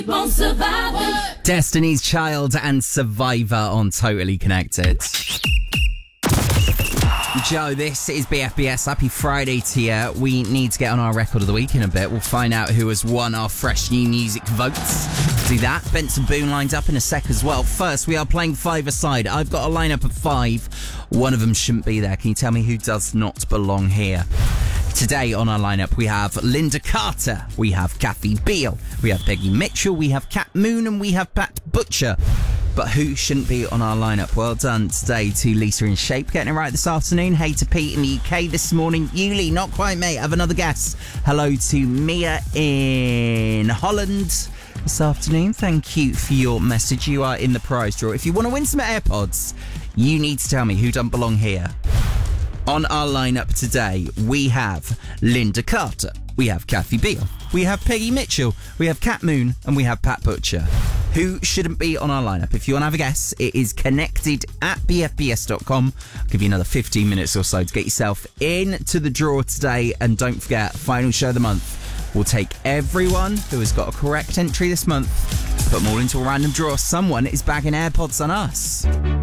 Won't survive. Destiny's Child and Survivor on Totally Connected. Joe, this is BFBS. Happy Friday to you. We need to get on our record of the week in a bit. We'll find out who has won our fresh new music votes. Do that. Benson Boone lined up in a sec as well. First, we are playing five-a-side. I've got a lineup of 5. One of them shouldn't be there. Can you tell me who does not belong here? Today on our lineup, we have Linda Carter, we have Kathy Beale, we have Peggy Mitchell, we have Kat Moon, and we have Pat Butcher. But who shouldn't be on our lineup? Well done today to Lisa in Shape, getting it right this afternoon. Hey to Pete in the UK this morning. Yuli, not quite, mate. Have another guess. Hello to Mia in Holland this afternoon. Thank you for your message. You are in the prize draw. If you want to win some AirPods, you need to tell me who doesn't belong here. On our lineup today, we have Linda Carter, we have Kathy Beale, we have Peggy Mitchell, we have Kat Moon, and we have Pat Butcher. Who shouldn't be on our lineup? If you want to have a guess, it is connected at bfbs.com. I'll give you another 15 minutes or so to get yourself into the draw today. And don't forget, final show of the month. We'll take everyone who has got a correct entry this month, put them all into a random draw. Someone is bagging AirPods on us.